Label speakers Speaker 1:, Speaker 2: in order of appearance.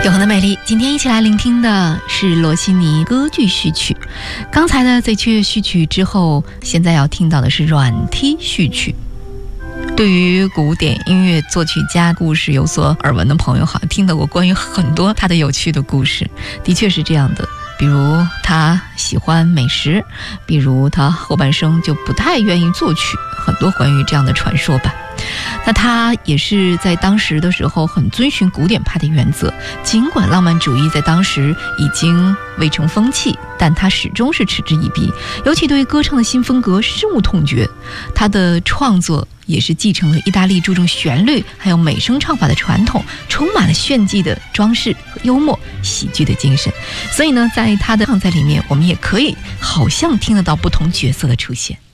Speaker 1: 永恒的美丽，今天一起来聆听的是罗西尼歌剧序曲。刚才的醉雀序曲之后，现在要听到的是软梯序曲。对于古典音乐作曲家故事有所耳闻的朋友，好像听到过关于很多他的有趣的故事。的确是这样的，比如他喜欢美食，比如他后半生就不太愿意作曲，很多关于这样的传说吧。那他也是在当时的时候很遵循古典派的原则，尽管浪漫主义在当时已经未成风气，但他始终是嗤之以鼻，尤其对歌唱的新风格深恶痛绝。他的创作也是继承了意大利注重旋律还有美声唱法的传统，充满了炫技的装饰和幽默喜剧的精神。所以呢，在他的唱在里面，我们也可以好像听得到不同角色的出现。